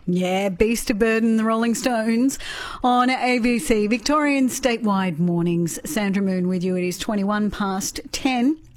Yeah, Beast of Burden, the Rolling Stones on ABC. Victorian statewide mornings. Sandra Moon with you. It is 21 past 10.